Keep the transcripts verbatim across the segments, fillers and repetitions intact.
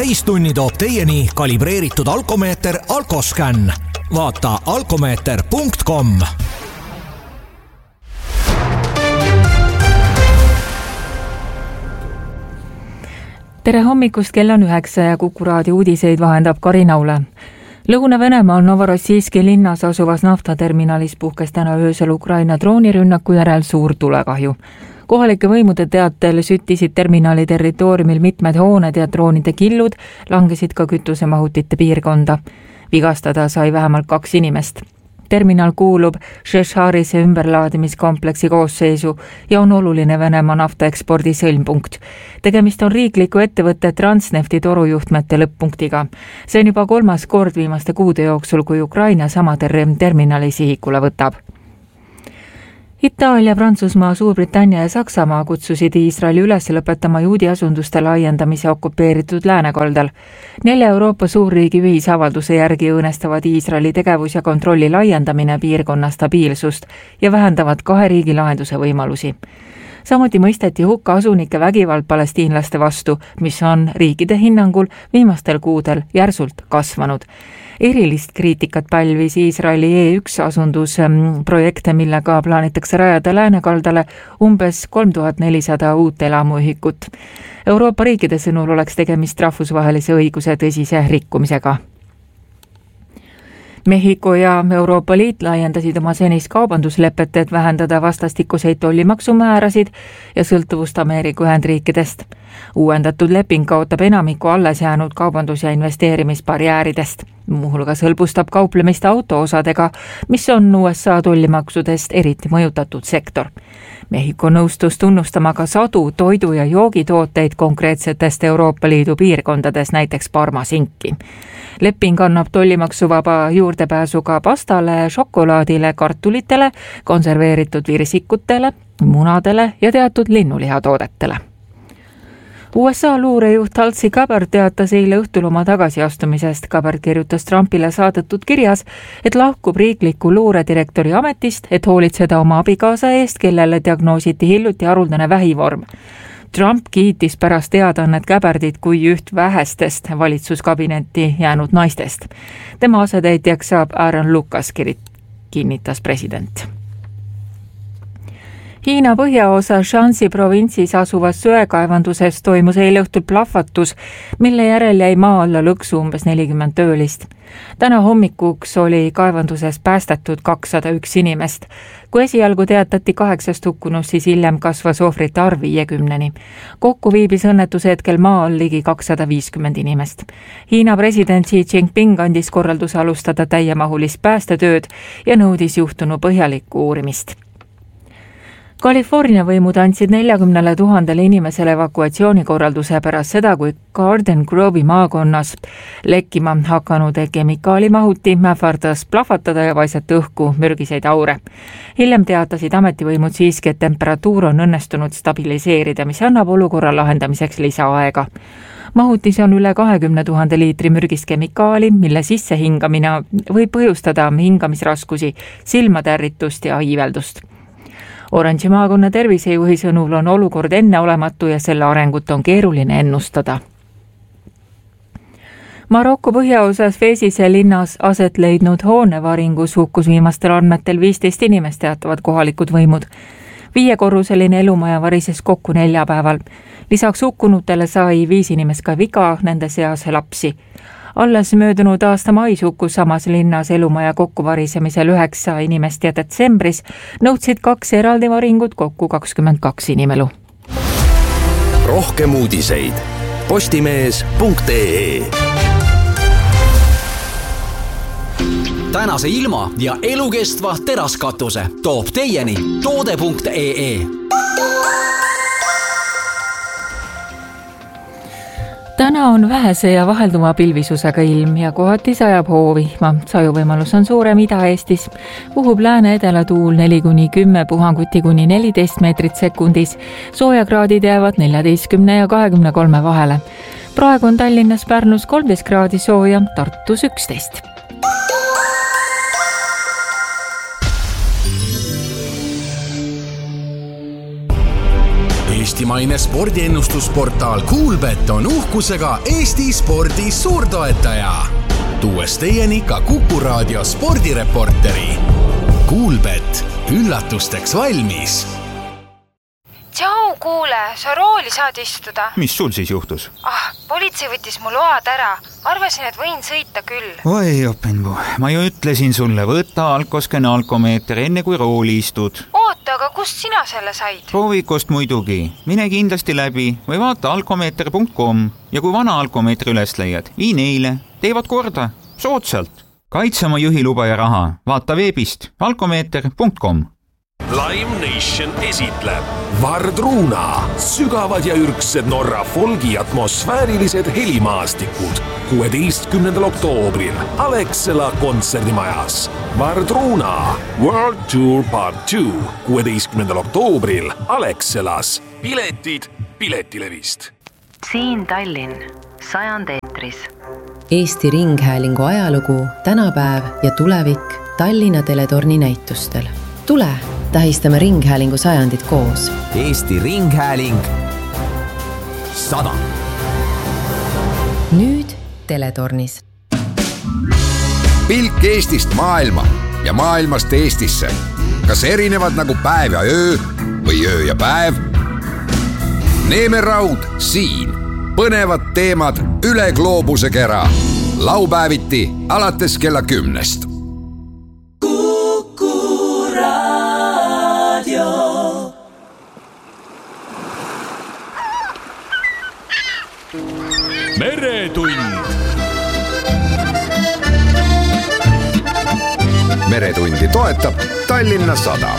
täistunni toob teieni kalibreeritud alkomeeter Alkoscan. Vaata alkomeeter punkt com. Tere hommikust, kell on üheksa ja Kuku raadio uudiseid vahendab Karin Aule. Lõuna-Venemaal Novorossijski linnas asuvas naftaterminalis puhkes täna öösel Ukraina droonirünnaku järel suur tulekahju. Kohalike võimude teatel süttisid terminali territooriumil mitmed hooned ja droonide killud, langesid ka kütusemahutite piirkonda. Vigastada sai vähemalt kaks inimest. Terminal kuulub Šešarise ümberlaadimiskompleksi koosseisu ja on oluline Venemaa naftaekspordi sõlmpunkt. Tegemist on riikliku ettevõtte Transnefti torujuhtmete lõpp-punktiga. See on juba kolmas kord viimaste kuude jooksul, kui Ukraina sama terminali sihikule võtab. Itaalia, Prantsusmaa, Suurbritannia ja Saksamaa kutsusid Iisraeli üles lõpetama juudi asunduste laiendamise okupeeritud läänekaldal. Nelja Euroopa suurriigi ühisavalduse järgi õõnestavad Iisraeli tegevus ja kontrolli laiendamine piirkonna stabiilsust ja vähendavad kahe riigi lahenduse võimalusi. Samuti mõisteti hukka asunike vägivald palestiinlaste vastu, mis on riikide hinnangul viimastel kuudel järsult kasvanud. Erilist kriitikat pälvis Iisraeli E üks asundusprojekte, millega plaanitakse rajada läänekaldale umbes kolm tuhat nelisada uut elamuühikut. Euroopa riikide sõnul oleks tegemist rahvusvahelise õiguse tõsise rikkumisega. Mehhiko ja Euroopa Liit laiendasid oma senist kaubanduslepet, et vähendada vastastikuseid tollimaksumäärasid ja sõltuvust Ameerika Ühendriikidest. Uuendatud leping kaotab enamiku alles jäänud kaubandus- ja investeerimisbarjääridest. Muuhulgas hõlbustab kauplemist autoosadega, mis on U S A tollimaksudest eriti mõjutatud sektor. Mehhiko nõustus tunnustama ka sadu toidu- ja joogitooteid konkreetsetest Euroopa Liidu piirkondades, näiteks parmasinki. Leping annab tollimaksuvaba juurdepääsuga pastale, šokolaadile, kartulitele, konserveeritud virsikutele, munadele ja teatud linnulihatoodetele. U S A luurejuht Tulsi Gabbard teatas eile õhtul oma tagasiastumisest. Gabbard kirjutas Trumpile saadetud kirjas, et lahkub riikliku luuredirektori ametist, et hoolitseda oma abikaasa eest, kellele diagnoositi hiljuti haruldane vähivorm. Trump kiitis pärast teadannet Gabbardit kui üht vähestest valitsuskabinetti jäänud naistest. Tema asetäitjaks saab Aaron Lucas, kinnitas president. Hiina põhjaosa Shanxi provintsis asuvas söekaevanduses toimus eile õhtul plahvatus, mille järel jäi maa alla lõksu umbes nelikümmend töölist. Täna hommikuks oli kaevanduses päästetud kakssada üks inimest. Kui esialgu teatati kaheksast hukkunust, siis hiljem kasvas ohvrite arv viiekümneni. Kokku viibis õnnetuse hetkel maa all ligi kakssada viiskümmend inimest. Hiina president Xi Jinping andis korralduse alustada täiemahulist päästetööd ja nõudis juhtunu põhjalikku uurimist. California võimud andsid neljakümnele tuhandele inimesele evakuatsioonikorralduse pärast seda, kui Garden Grove'i maakonnas lekkima hakanud kemikaalimahuti ähvardas plahvatada ja paisata õhku mürgiseid aure. Hiljem teatasid ametivõimud siiski, et temperatuur on õnnestunud stabiliseerida, mis annab olukorra lahendamiseks lisaaega. Mahutis on üle kahekümne tuhande liitri mürgist kemikaali, mille sissehingamine võib põhjustada hingamisraskusi, silmatärritust ja iiveldust. Oranži maakonna tervisejuhi sõnul on olukord enneolematu ja selle arengut on keeruline ennustada. Maroko põhjaosas Fesise linnas aset leidnud hoonevaringus hukkus viimastel andmetel viisteist inimest, teatavad kohalikud võimud. Viiekorruseline elumaja varises kokku neljapäeval. Lisaks hukkunutele sai viis inimest ka viga, nende seas lapsi. Alles möödunud aasta mais hukkus samas linnas elumaja kokkuvarisemisel üheksa inimest ja detsembris nõudsid kaks eraldi varingut kokku kakskümmend kaks inimelu. Rohkem uudiseid postimees punkt ee. Tänase ilma ja elukestva teraskatuse toob teieni toode punkt ee. Täna on vähese ja vahelduma pilvisusega ilm ja kohati sajab hoovihma. Sajuvõimalus on suurem Ida-Eestis. Puhub lääne-edela tuul neli kuni kümme, puhanguti kuni neliteist meetrit sekundis. Soojakraadid jäävad neljateistkümne ja kahekümne kolme vahele. Praegu on Tallinnas Pärnus kolmteist kraadi sooja, Tartus üksteist. Eestimaine spordiennustusportaal Kuulbet on uhkusega Eesti spordi suurtoetaja. Tuues teieni ka Kuku Raadio spordireporteri. Kuulbet, üllatusteks valmis. Tšau, kuule, sa rooli saad istuda. Mis sul siis juhtus? Ah, politsei võttis mu load ära. Arvasin, et võin sõita küll. Oi, Openbu, ma ju ütlesin sulle, võta Alkosken alkomeeter enne kui rooli istud. Oota, aga kust sina selle said? Proovikust muidugi. Mine kindlasti läbi või vaata alkomeeter punkt com ja kui vana alkomeetri üles leiad, vii neile. Teevad korda. Soodsalt. Kaitse oma juhiluba ja raha. Vaata veebist alkomeeter punkt com. Lime Nation esitleb Vardruna, sügavad ja ürksed Norra folgi atmosfäärilised helimaastikud kuueteistkümnendal oktoobril Alexela kontserdimajas. Vardruna World Tour Part two kuueteistkümnendal oktoobril Alexelas. Piletid Piletilevist. Siin Tallinn, sajand eetris. Eesti Ringhäälingu ajalugu, tänapäev ja tulevik Tallinna teletorni näitustel. Tule, tähistame Ringhäälingu sajandit koos. Eesti Ringhääling sada. Nüüd teletornis. Pilk Eestist maailma ja maailmast Eestisse. Kas erinevad nagu päev ja öö või öö ja päev? Neemeraud siin. Põnevad teemad üle gloobuse kera. Laupäeviti alates kella kümnest. Meretund. Meretundi toetab Tallinna Sadam.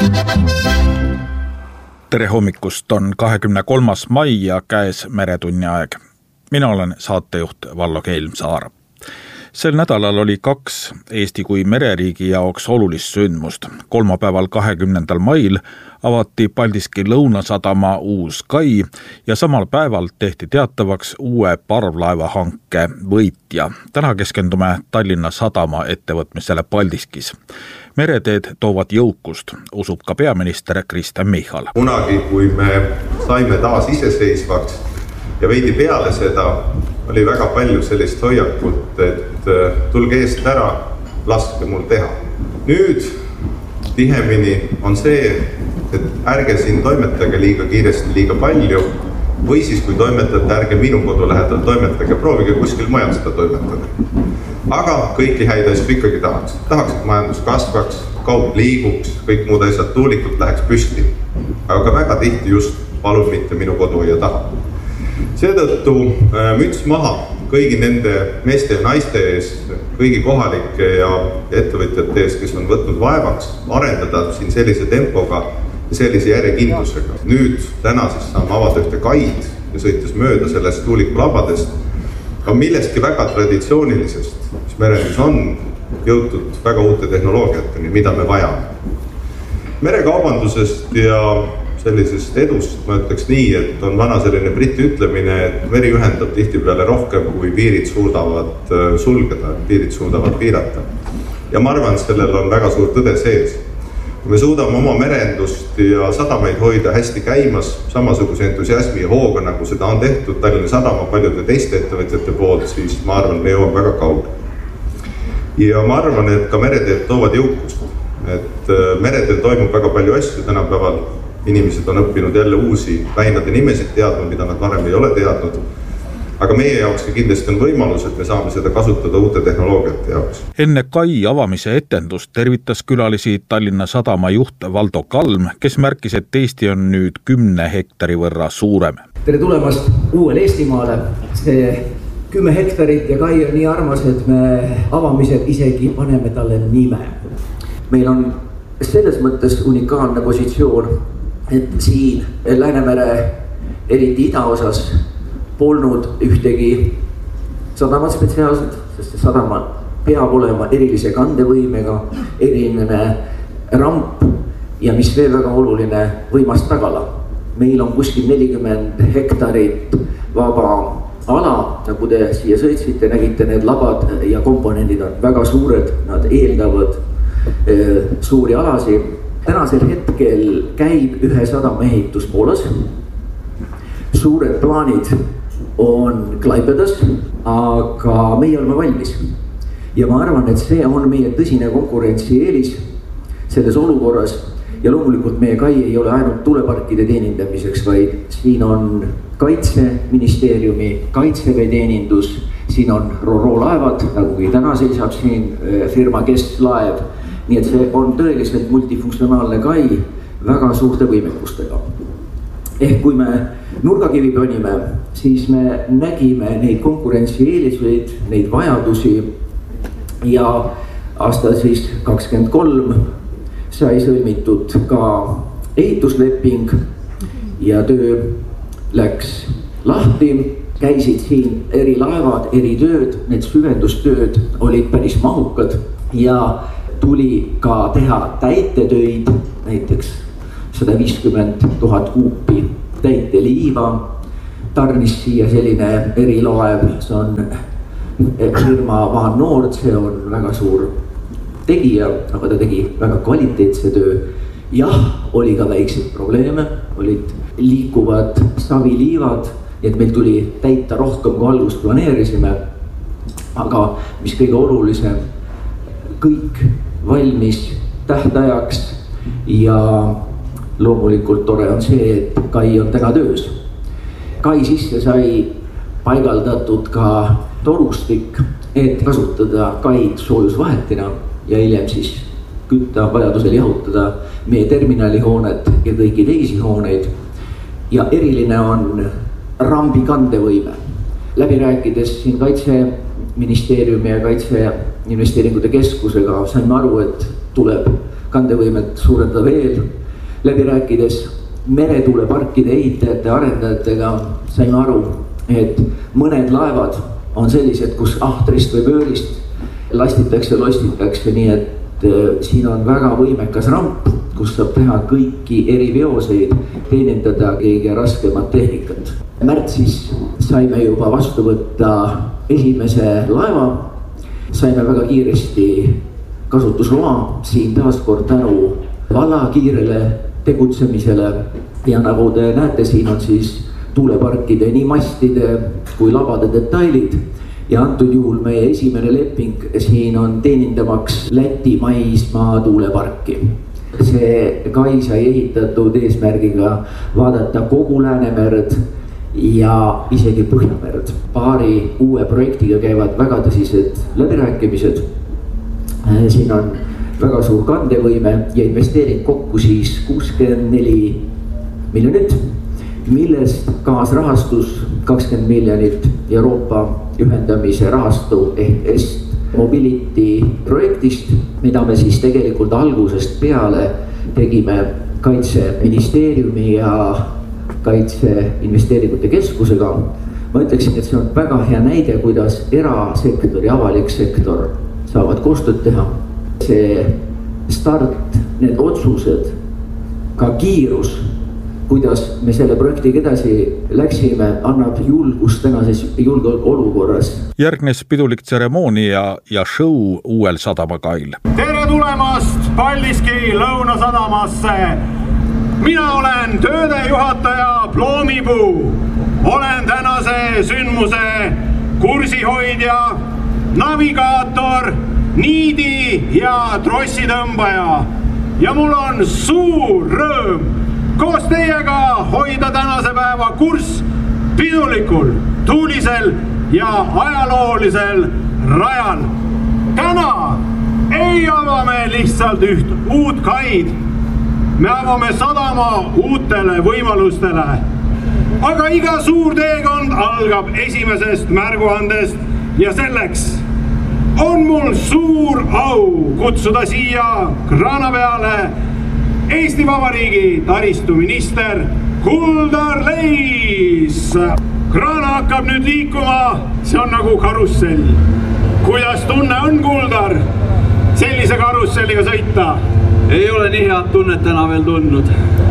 Tere hommikust, on kahekümne kolmas mai ja käes Meretunni aeg. Mina olen saatejuht Vallo Keelmsaar. Sel nädalal oli kaks Eesti kui mereriigi jaoks olulist sündmust. Kolmapäeval kahekümnendal mail avati Paldiski Lõunasadama uus kai ja samal päeval tehti teatavaks uue parvlaevahanke võitja. Täna keskendume Tallinna Sadama ettevõtmisele Paldiskis. Mereteed toovad jõukust, usub ka peaminister Kristen Michal. Kunagi, kui me saime taas iseseisvaks ja veidi peale seda, oli väga palju sellist hoiakult, et tulge eest ära, laske mul teha. Nüüd tihemini on see, et ärge siin toimetage liiga kiiresti, liiga palju, või siis kui toimetate, ärge minu kodu lähedal toimetage, proovige kuskil mujal seda toimetada. Aga kõiki häid asju ikkagi tahaks. Tahaks, et majandus kasvaks, kaup liiguks, kõik muud asjad, tuulikult läheks püsti. Aga väga tihti just palun mitte minu koduhoia taha. Seetõttu müts maha kõigi nende meeste ja naiste ees, kõigi kohalike ja ettevõtjate ees, kes on võtnud vaevaks arendada siin sellise tempoga ja sellise järjekindlusega. Nüüd täna siis saame avada ühte kaid ja sõites mööda sellest tuulikulabadest on millestki väga traditsioonilisest, mis merendus on jõutud väga uute tehnoloogiateni, mida me vajame. Merekaubandusest ja sellisest edust ma ütleks nii, et on vana selline briti ütlemine, et meri ühendab tihtipeale rohkem, kui piirid suudavad sulgeda, piirid suudavad piirata. Ja ma arvan, et sellel on väga suur tõde sees. Kui me suudame oma merendust ja sadamaid hoida hästi käimas, samasuguse entusiasmi ja hooga, nagu seda on tehtud Tallinna Sadama paljude teiste ettevõtjate poolt, siis ma arvan, me jõuame väga kauge. Ja ma arvan, et ka mereteed toovad jõukust. Et meredel toimub väga palju asju tänapäeval. Inimesed on õppinud jälle uusi väinade nimesid teadma, mida nad varem ei ole teadnud. Aga meie jaoks kindlasti on võimalus, et me saame seda kasutada uute tehnoloogiate jaoks. Enne kai avamise etendust tervitas külalisi Tallinna Sadama juht Valdo Kalm, kes märkis, et Eesti on nüüd kümne hektari võrra suurem. Tere tulemast uuele Eestimaale. See kümme hektarit ja kai on nii armas, et me avamisel isegi paneme talle nime. Meil on selles mõttes unikaalne positsioon, et siin Läänemere eriti idaosas polnud ühtegi sadamat spetsiaalselt, sest see sadama peab olema erilise kandevõimega, eriline ramp ja mis veel väga oluline, võimas tagala. Meil on kuskil nelikümmend hektarit vaba ala, nagu te siia sõitsite, nägite, need labad ja komponendid on väga suured, nad eeldavad suuri alasi. Tänasel hetkel käib ühe sadama ehitus Poolas suured plaanid on Klaipedas, aga meie oleme valmis. Ja ma arvan, et see on meie tõsine konkurentsieelis selles olukorras. Ja loomulikult meie kai ei ole ainult tuleparkide teenindamiseks, vaid siin on Kaitseministeeriumi, Kaitseväe teenindus, siin on Roro laevad, nagu täna seisab siin firma Kestlaev. Nii et see on tõeliselt multifunktsionaalne kai väga suurte võimekustega. Ehk kui me nurgakivi panime, siis me nägime neid konkurentsieeliseid, neid vajadusi ja aasta siis kakskümmend kolm sai sõlmitud ka ehitusleping ja töö läks lahti, käisid siin eri laevad, eri tööd, need süvendustööd olid päris mahukad ja tuli ka teha täitetöid, näiteks sada viiskümmend tuhat kuupi täiteliiva, tarnis siia selline erilaev, see on firma Van Noord, see on väga suur tegija, aga ta tegi väga kvaliteetse töö. Jah, oli ka väikseid probleeme, olid liikuvad saviliivad, et meil tuli täita rohkem kui algust planeerisime. Aga mis kõige olulisem, kõik valmis tähtajaks ja loomulikult tore on see, et kai on täna töös. Kai sisse sai paigaldatud ka torustik, et kasutada kaid soojusvahetina ja hiljem siis kütta, vajadusel jahutada meie terminalihoonet ja kõiki teisi hooneid. Ja eriline on rambi kandevõime. Läbi rääkides siin Kaitseministeeriumi ja Kaitseinvesteeringute Keskusega saime aru, et tuleb kandevõimet suurendada veel. Läbi rääkides meretuuleparkide ehitajate arendajatega saime aru, et mõned laevad on sellised, kus ahtrist või pöörist lastitakse, lostitakse, nii et siin on väga võimekas ramp, kus saab teha kõiki eri veoseid, teenindada kõige raskemat tehnikat. Märtsis saime juba vastu võtta esimese laeva, saime väga kiiresti kasutusloa, siin taaskord tänu valla kiirele tegutsemisele ja nagu te näete, siin on siis tuuleparkide nii mastide kui labade detailid. Ja antud juhul meie esimene leping siin on teenindamaks Läti maismaa tuuleparki. See kai sai ehitatud eesmärgiga vaadata kogu Läänemerd ja isegi Põhjamerd. Paari uue projektiga käivad väga tõsised läbirääkimised. Siin on väga suur kandevõime ja investeering kokku siis kuuskümmend neli miljonit, millest kaasrahastus kakskümmend miljonit Euroopa ühendamise rahastu ehk Est Mobility projektist, mida me siis tegelikult algusest peale tegime Kaitseministeeriumi ja Kaitseinvesteeringute Keskusega. Ma ütleksin, et see on väga hea näide, kuidas erasektor ja avalik sektor saavad koostööd teha. See start, need otsused, ka kiirus, kuidas me selle projektiga edasi läksime, annab julgust tänases julgeolekuolukorras. Järgnes pidulik tseremoonia ja show uuel sadamakail. Tere tulemast Paldiski Lõunasadamasse! Mina olen tööde juhataja Ploomipuu. Olen tänase sündmuse kursihoidja, navigaator, niidi ja trossitõmbaja. Ja mul on suur rõõm koos teiega hoida tänase päeva kurss pidulikul, tuulisel ja ajaloolisel rajal. Täna ei ava me lihtsalt üht uut kaid. Me avame sadama uutele võimalustele. Aga iga suur teekond algab esimesest märguandest ja selleks on mul suur au kutsuda siia kraana peale Eesti Vabariigi taristuminister Kuldar Leis. Kraana hakkab nüüd liikuma, see on nagu karussell. Kuidas tunne on, Kuldar, sellise karusselliga sõita? Ei ole nii head tunnet täna veel tundnud.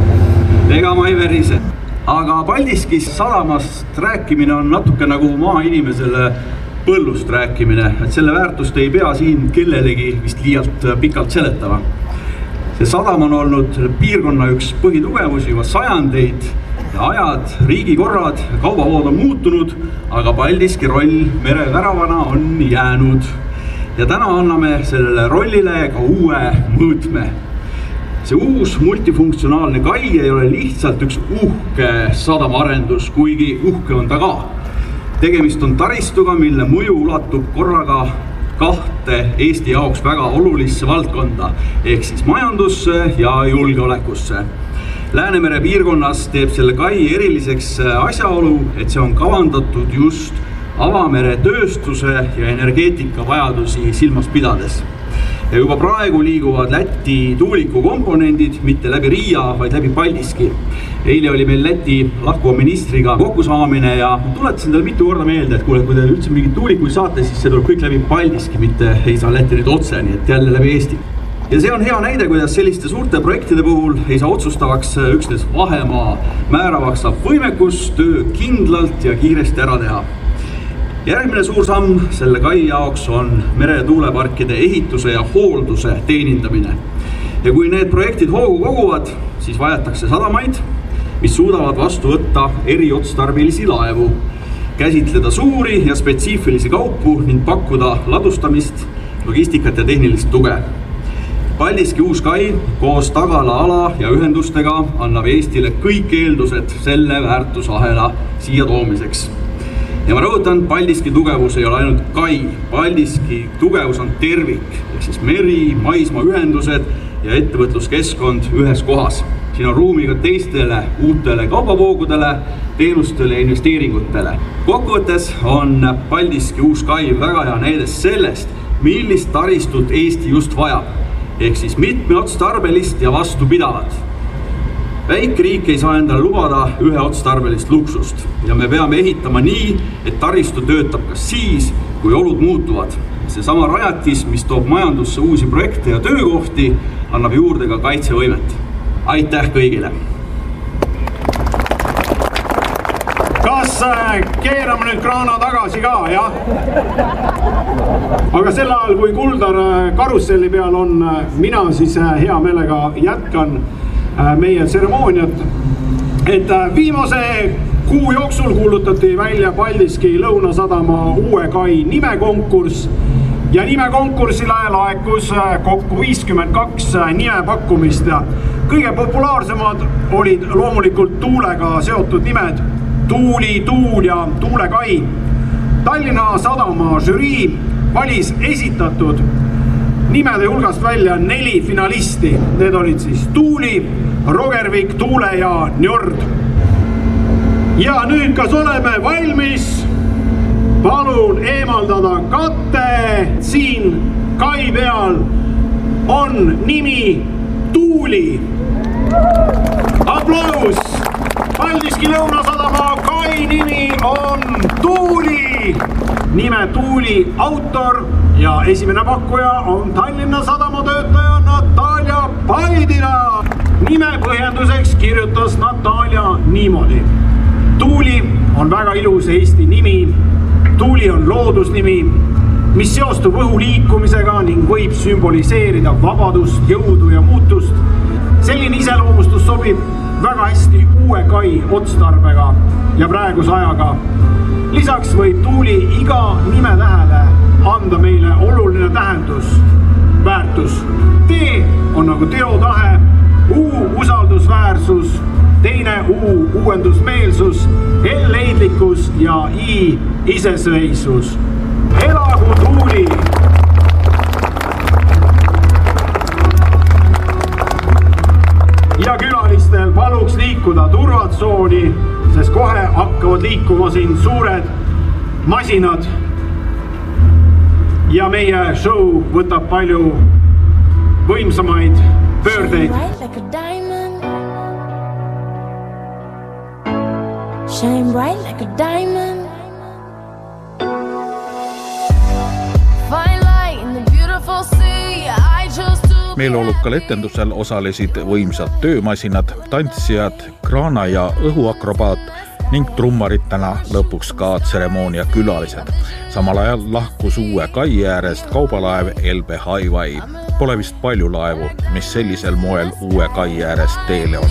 Ega ma ei verise. Aga Paldiskis sadamast rääkimine on natuke nagu maainimesele põllust rääkimine. Et selle väärtust ei pea siin kellelegi vist liialt pikalt seletama. See sadam on olnud piirkonna üks põhitugevusi juba sajandeid ja ajad, riigikorrad, kaubavood on muutunud, aga Paldiski roll mereväravana on jäänud. Ja täna anname sellele rollile ka uue mõõtme. See uus multifunktsionaalne kai ei ole lihtsalt üks uhke sadamaarendus, kuigi uhke on ta ka. Tegemist on taristuga, mille mõju ulatub korraga kahte Eesti jaoks väga olulisse valdkonda, ehk siis majandusse ja julgeolekusse. Läänemere piirkonnas teeb selle kai eriliseks asjaolu, et see on kavandatud just avamere tööstuse ja energeetika vajadusi silmas pidades. Ja juba praegu liiguvad Läti tuuliku komponendid mitte läbi Riia, vaid läbi Paldiski. Eile oli meil Läti lahkuva ministriga kokkusaamine ja tuletasin talle mitu korda meelde, et kuule, kui te üldse mingid tuulikuid saate, siis see tuleb kõik läbi Paldiski, mitte ei saa Läti nüüd otse, nii et jälle läbi Eesti. Ja see on hea näide, kuidas selliste suurte projektide puhul ei saa otsustavaks üksnes vahemaa, määravaks saab võimekus töö kindlalt ja kiiresti ära teha. Järgmine suur samm selle kai jaoks on meretuuleparkide ehituse ja hoolduse teenindamine. Ja kui need projektid hoogu koguvad, siis vajatakse sadamaid, mis suudavad vastu võtta eriotstarbelisi laevu, käsitleda suuri ja spetsiifilisi kaupu ning pakkuda ladustamist, logistikat ja tehnilist tuge. Paldiski uus kai koos tagala ala ja ühendustega annab Eestile kõik eeldused selle väärtusahela siia toomiseks. Ja ma rõhutan, Paldiski tugevus ei ole ainult kai. Paldiski tugevus on tervik, ehk siis meri, maismaa ühendused ja ettevõtluskeskkond ühes kohas. Siin on ruumi ka teistele uutele kaubavoogudele, teenustele ja investeeringutele. Kokkuvõttes on Paldiski uus kai väga hea näides sellest, millist taristut Eesti just vajab, ehk siis mitmeotstarbelist ja vastupidavat. Väike riik ei saa endale lubada ühe otstarbelist luksust ja me peame ehitama nii, et taristu töötab ka siis, kui olud muutuvad. See sama rajatis, mis toob majandusse uusi projekte ja töökohti, annab juurde ka kaitsevõimet. Aitäh kõigile! Kas keerame nüüd kraana tagasi ka, jah? Aga sel ajal, kui Kuldar karusselli peal on, mina siis hea meelega jätkan meie tseremooniat, et viimase kuu jooksul kuulutati välja Paldiski Lõunasadama uue kai nimekonkurss ja nimekonkursile laekus kokku viiskümmend kaks nimepakkumist ja kõige populaarsemad olid loomulikult tuulega seotud nimed Tuuli, Tuul ja Tuulekai. Tallinna Sadama žürii valis esitatud nimede hulgast välja neli finalisti. Need olid siis Tuuli, Rogervik, Tuule ja Njord. Ja nüüd, kas oleme valmis? Palun eemaldada katte. Siin kai peal on nimi Tuuli. Aplaus! Paldiski Lõunasadama kai nimi on Tuuli. Nime Tuuli autor ja esimene pakkuja on Tallinna Sadama töötaja Natalia Paidina. Nime põhjenduseks kirjutas Natalia niimoodi. Tuuli on väga ilus Eesti nimi. Tuuli on loodusnimi, mis seostub õhu liikumisega ning võib sümboliseerida vabadust, jõudu ja muutust. Selline iseloomustus sobib väga hästi uue kai otstarbega ja praeguse ajaga. Lisaks võib Tuuli iga nime tähele anda meile oluline tähendus, väärtus. T on nagu teotahe, U usaldusväärsus, teine U uuendusmeelsus, L leidlikkus ja I iseseisvus. Elagu Tuuli! Ja külalistel paluks liikuda turvatsooni, sest kohe hakkavad liikuma siin suured masinad. Ja meie show võtab palju võimsamaid pöördeid. Shine bright like a diamond. Fine light in the beautiful sea. I chose to meeleolukal etendusel osalesid võimsad töömasinad, tantsijad, kraana- ja õhuakrobaat ning trummaritena lõpuks ka tseremoonia külalised. Samal ajal lahkus uue kai äärest kaubalaev Elbe Highway. Pole vist palju laevu, mis sellisel moel uue kai äärest teele on